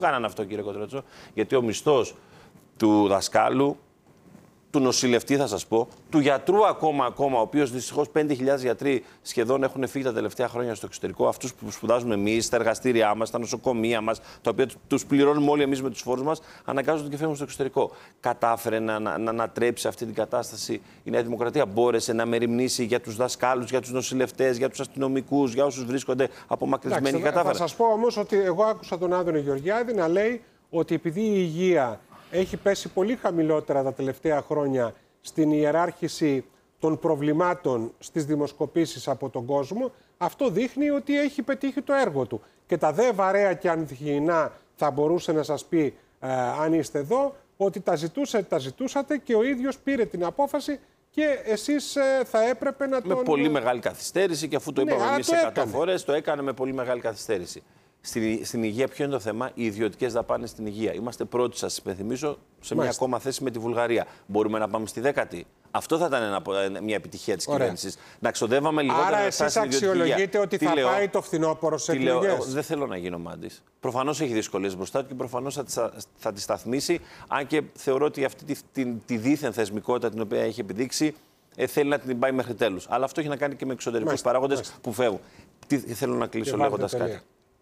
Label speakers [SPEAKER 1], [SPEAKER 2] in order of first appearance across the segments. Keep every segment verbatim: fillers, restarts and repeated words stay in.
[SPEAKER 1] κάνανε αυτό, κύριε Κοντρότσο, γιατί ο μισθός του δασκάλου, του νοσηλευτή, θα σας πω, του γιατρού ακόμα, ακόμα ο οποίος δυστυχώς πέντε χιλιάδες γιατροί σχεδόν έχουν φύγει τα τελευταία χρόνια στο εξωτερικό, αυτούς που σπουδάζουμε εμείς, στα εργαστήριά μας, στα νοσοκομεία μας, τα οποία τους πληρώνουμε όλοι εμείς με τους φόρους μας, αναγκάζονται και φεύγουν στο εξωτερικό. Κατάφερε να, να, να ανατρέψει αυτή την κατάσταση η Νέα Δημοκρατία, μπόρεσε να μεριμνήσει για τους δασκάλους, για τους νοσηλευτές, για τους αστυνομικούς, για όσους βρίσκονται απομακρυσμένοι. Κατάφερε.
[SPEAKER 2] Θα σας πω όμως ότι εγώ άκουσα τον Άδωνη Γεωργιάδη να λέει ότι επειδή η υγεία έχει πέσει πολύ χαμηλότερα τα τελευταία χρόνια στην ιεράρχηση των προβλημάτων στις δημοσκοπήσεις από τον κόσμο, αυτό δείχνει ότι έχει πετύχει το έργο του. Και τα δε βαρέα και ανθυγιεινά θα μπορούσε να σας πει, ε, αν είστε εδώ, ότι τα ζητούσατε, τα ζητούσατε και ο ίδιος πήρε την απόφαση και εσείς ε, θα έπρεπε να τον...
[SPEAKER 1] Με πολύ μεγάλη καθυστέρηση και αφού το
[SPEAKER 2] ναι,
[SPEAKER 1] είπαμε εμείς
[SPEAKER 2] το
[SPEAKER 1] εκατό φορές, το έκανε με πολύ μεγάλη καθυστέρηση. Στην, στην υγεία, ποιο είναι το θέμα? Οι ιδιωτικές δαπάνες στην υγεία. Είμαστε πρώτοι, σας υπενθυμίσω, σε μια ακόμα θέση με τη Βουλγαρία. Μπορούμε να πάμε στη δέκατη. Αυτό θα ήταν ένα, μια επιτυχία της κυβέρνησης. Να ξοδεύαμε λιγότερα
[SPEAKER 2] λεφτά. Άρα
[SPEAKER 1] εσείς
[SPEAKER 2] αξιολογείτε ότι τι θα λέω, πάει το φθινόπωρο σε εκλογές?
[SPEAKER 1] Δεν θέλω να γίνω μάντης. Προφανώς έχει δυσκολίες μπροστά του και προφανώς θα, θα, θα τη σταθμίσει. Αν και θεωρώ ότι αυτή τη, τη, τη δίθεν θεσμικότητα την οποία έχει επιδείξει ε, θέλει να την πάει μέχρι τέλους. Αλλά αυτό έχει να κάνει και με εξωτερικούς παράγοντες που φεύγουν. Τι, θέλω να κλείσω λέγοντας κάτι.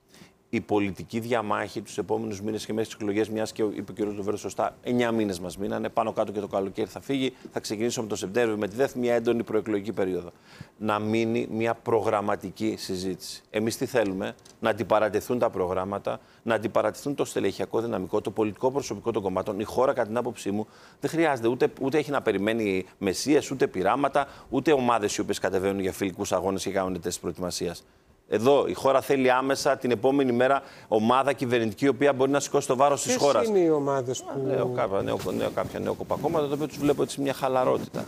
[SPEAKER 1] Η πολιτική διαμάχη τους επόμενους μήνες και μέχρι τις εκλογές, μιας και είπε ο κ. Λοβέρδος σωστά, εννιά μήνες μας μείνανε, πάνω κάτω και το καλοκαίρι θα φύγει. Θα ξεκινήσουμε το Σεπτέμβριο με τη δεύτερη, μια έντονη προεκλογική περίοδο. Να μείνει μια προγραμματική συζήτηση. Εμείς τι θέλουμε? Να αντιπαρατεθούν τα προγράμματα, να αντιπαρατεθούν το στελεχειακό δυναμικό, το πολιτικό προσωπικό των κομμάτων. Η χώρα, κατά την άποψή μου, δεν χρειάζεται ούτε, ούτε έχει να περιμένει μεσίες, ούτε πειράματα, ούτε ομάδες οι οποίες κατεβαίνουν για φιλικούς αγώνες και κάνουν τεστ προετοιμασίας. Εδώ η χώρα θέλει άμεσα την επόμενη μέρα ομάδα κυβερνητική, η οποία μπορεί να σηκώσει το βάρος της χώρας.
[SPEAKER 2] Ποιες είναι οι ομάδες που...
[SPEAKER 1] Νέο, κάποια, νέο, νέο, κάποια νεοκοπακόμματα, τα οποία τους βλέπω έτσι μια χαλαρότητα.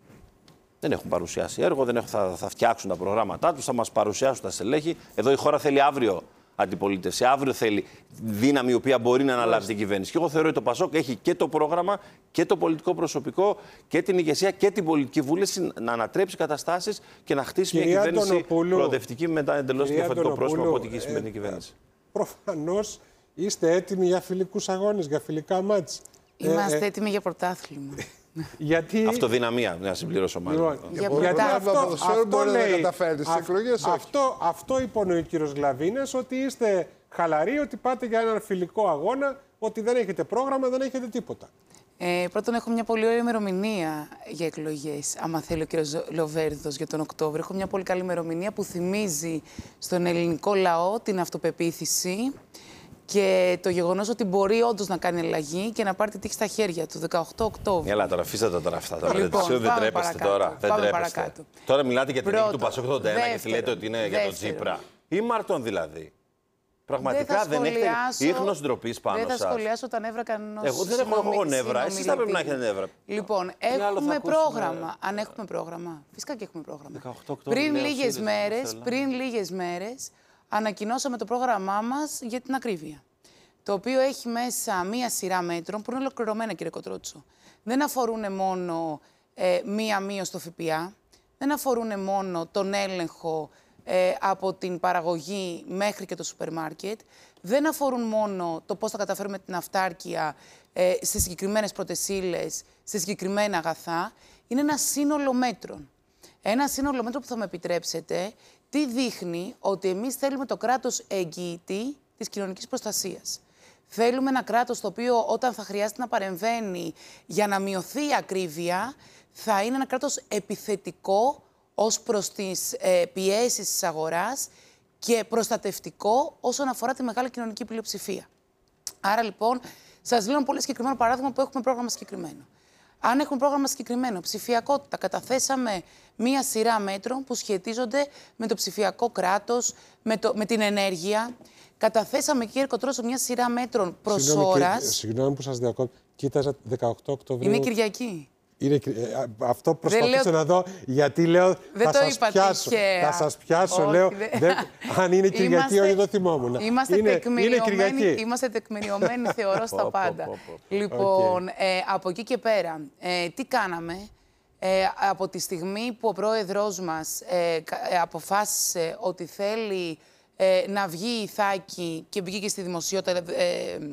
[SPEAKER 1] Δεν έχουν παρουσιάσει έργο, δεν έχουν, θα, θα φτιάξουν τα προγράμματά τους, θα μας παρουσιάσουν τα στελέχη. Εδώ η χώρα θέλει αύριο αντιπολίτευση. Αύριο θέλει δύναμη η οποία μπορεί να αναλάβει την κυβέρνηση. Και εγώ θεωρώ ότι το ΠΑΣΟΚ έχει και το πρόγραμμα και το πολιτικό προσωπικό και την ηγεσία και την πολιτική βούληση να ανατρέψει καταστάσεις και να χτίσει
[SPEAKER 2] Κυρία
[SPEAKER 1] μια κυβέρνηση προοδευτική με ένα εντελώς διαφορετικό πρόσωπο από ό,τι η σημερινή κυβέρνηση.
[SPEAKER 2] Προφανώς είστε έτοιμοι για φιλικούς αγώνες, για φιλικά μάτς.
[SPEAKER 3] Είμαστε ε, έτοιμοι για πρωτάθλημα.
[SPEAKER 2] Γιατί...
[SPEAKER 1] Αυτοδυναμία, να συμπληρώσω μάλλον.
[SPEAKER 2] Λοιπόν, για γιατί αυτό, αυτό, αυτό λέει, να καταφέρει στις εκλογές. Αυτό, αυτό είπε ο κύριος Γλαβίνες, ότι είστε χαλαροί, ότι πάτε για έναν φιλικό αγώνα, ότι δεν έχετε πρόγραμμα, δεν έχετε τίποτα.
[SPEAKER 3] Ε, πρώτον, έχω μια πολύ ωραία ημερομηνία για εκλογές. Άμα θέλει ο κύριος Λοβέρδος για τον Οκτώβριο, έχω μια πολύ καλή ημερομηνία που θυμίζει στον ελληνικό λαό την αυτοπεποίθηση και το γεγονός ότι μπορεί όντως να κάνει αλλαγή και να πάρει τη τύχη στα χέρια του. δεκαοκτώ Οκτώβρου.
[SPEAKER 1] Έλα τώρα, αφήστε τα τώρα αυτά. Τώρα.
[SPEAKER 3] Λοιπόν,
[SPEAKER 1] δεν τρέπεστε
[SPEAKER 3] παρακάτω.
[SPEAKER 1] τώρα. Δεν τρέπεστε.
[SPEAKER 3] Παρακάτω.
[SPEAKER 1] Τώρα μιλάτε για την
[SPEAKER 3] Πρώτο,
[SPEAKER 1] νίκη του Πασόκ ογδόντα ένα και λέτε ότι είναι
[SPEAKER 3] δεύτερο,
[SPEAKER 1] για τον Τσίπρα. Ή Μαρτών δηλαδή. Πραγματικά
[SPEAKER 3] δεν,
[SPEAKER 1] δεν έχετε ίχνος ντροπής πάνω σας.
[SPEAKER 3] Δεν θα σχολιάσω τα νεύρα κανένας.
[SPEAKER 1] Εγώ δεν έχω εγώ νεύρα. Εσείς θα πρέπει να έχετε νεύρα.
[SPEAKER 3] Λοιπόν, έχουμε πρόγραμμα. Αν έχουμε πρόγραμμα. Φυσικά και έχουμε πρόγραμμα. Πριν λίγες μέρες, πριν λίγες μέρες ανακοινώσαμε το πρόγραμμά μας για την ακρίβεια. Το οποίο έχει μέσα μία σειρά μέτρων που είναι ολοκληρωμένα, κύριε Κοντρότσο. Δεν αφορούν μόνο ε, μία μείωση στο ΦΠΑ, δεν αφορούν μόνο τον έλεγχο ε, από την παραγωγή μέχρι και το σούπερ μάρκετ, δεν αφορούν μόνο το πώς θα καταφέρουμε την αυτάρκεια ε, σε συγκεκριμένες πρωτεσίλες, σε συγκεκριμένα αγαθά. Είναι ένα σύνολο μέτρων. Ένα σύνολο μέτρων που θα με επιτρέψετε, τι δείχνει ότι εμείς θέλουμε το κράτος εγγυητή της κοινωνικής προστασίας. Θέλουμε ένα κράτος το οποίο όταν θα χρειάζεται να παρεμβαίνει για να μειωθεί η ακρίβεια, θα είναι ένα κράτος επιθετικό ως προς τις ε, πιέσεις της αγοράς και προστατευτικό όσον αφορά τη μεγάλη κοινωνική πλειοψηφία. Άρα λοιπόν, σας λέω ένα πολύ συγκεκριμένο παράδειγμα που έχουμε πρόγραμμα συγκεκριμένο. Αν έχουμε πρόγραμμα συγκεκριμένο, ψηφιακότητα, καταθέσαμε μία σειρά μέτρων που σχετίζονται με το ψηφιακό κράτος, με, το, με την ενέργεια. Καταθέσαμε, κύριε Κοντρότσο, μια σειρά μέτρων προς ώρας.
[SPEAKER 2] Συγγνώμη που σας διακόπτω. Κοίταζα δεκαοκτώ Οκτωβρίου.
[SPEAKER 3] Είναι Κυριακή.
[SPEAKER 2] Είναι, αυτό προσπαθούσα λέω... να δω, γιατί λέω
[SPEAKER 3] δεν
[SPEAKER 2] θα
[SPEAKER 3] το
[SPEAKER 2] σας
[SPEAKER 3] είπα
[SPEAKER 2] πιάσω.
[SPEAKER 3] τυχαία.
[SPEAKER 2] Θα σας πιάσω,
[SPEAKER 3] όχι,
[SPEAKER 2] λέω,
[SPEAKER 3] δε...
[SPEAKER 2] δεν, αν είναι Κυριακή,
[SPEAKER 3] είμαστε,
[SPEAKER 2] όχι το θυμόμουν.
[SPEAKER 3] Είμαστε
[SPEAKER 2] είναι,
[SPEAKER 3] τεκμηριωμένοι,
[SPEAKER 2] είναι
[SPEAKER 3] είμαστε τεκμηριωμένοι θεωρώ στα πάντα. Λοιπόν, okay. ε, από εκεί και πέρα, ε, τι κάναμε. Ε, από τη στιγμή που ο πρόεδρος μας ε, ε, αποφάσισε ότι θέλει ε, να βγει η Ιθάκη και βγήκε στη δημοσιότητα, ε,